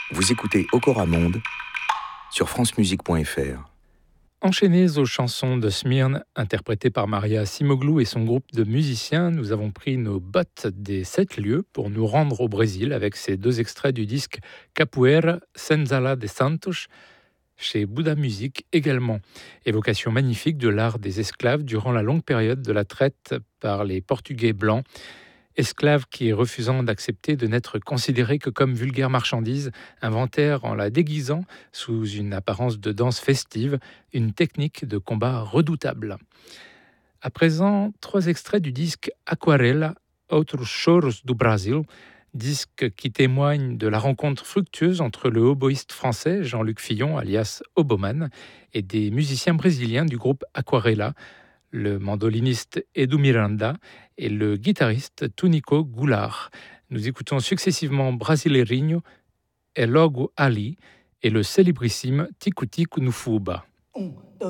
Vous écoutez Okora Monde sur francemusique.fr. Enchaînés aux chansons de Smyrne, interprétées par Maria Cimoglu et son groupe de musiciens, nous avons pris nos bottes des 7 lieux pour nous rendre au Brésil avec ces 2 extraits du disque Capoeira Senzala de Santos, chez Bouddha Music également. Évocation magnifique de l'art des esclaves durant la longue période de la traite par les Portugais blancs. Esclaves qui, refusant d'accepter de n'être considérés que comme vulgaire marchandise, inventèrent en la déguisant sous une apparence de danse festive, une technique de combat redoutable. À présent, 3 extraits du disque Aquarela, Outros Choros do Brasil, disque qui témoigne de la rencontre fructueuse entre le oboïste français Jean-Luc Fillon, alias Oboman, et des musiciens brésiliens du groupe Aquarela, le mandoliniste Edu Miranda et le guitariste Tunico Goulart. Nous écoutons successivement Brasileirinho, El Logo Ali et le célébrissime Tico Tico no Fuba. 1,